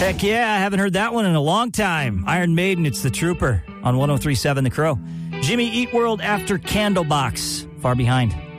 Heck yeah, I haven't heard that one in a long time. Iron Maiden, it's The Trooper on 103.7 The Crow. Jimmy Eat World after Candlebox, Far Behind.